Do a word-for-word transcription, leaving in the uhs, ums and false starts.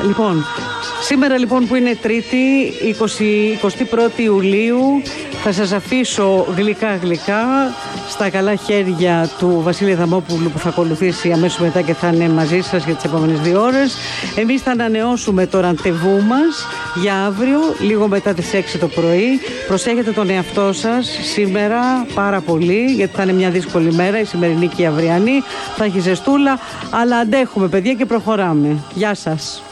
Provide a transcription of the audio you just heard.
Λοιπόν, σήμερα λοιπόν που είναι Τρίτη, εικοστή πρώτη Ιουλίου, θα σας αφήσω γλυκά γλυκά στα καλά χέρια του Βασίλη Αδαμόπουλου, που θα ακολουθήσει αμέσως μετά και θα είναι μαζί σας για τις επόμενες δύο ώρες. Εμείς θα ανανεώσουμε το ραντεβού μας για αύριο, λίγο μετά τις έξι το πρωί. Προσέχετε τον εαυτό σας σήμερα πάρα πολύ, γιατί θα είναι μια δύσκολη μέρα, η σημερινή και η αυριανή. Θα έχει ζεστούλα, αλλά αντέχουμε παιδιά και προχωράμε. Γεια σας.